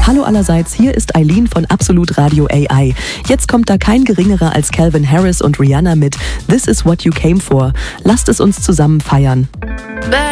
Hallo allerseits, hier ist Eileen von Absolut Radio AI. Jetzt kommt da kein geringerer als Calvin Harris und Rihanna mit This Is What You Came For. Lasst es uns zusammen feiern.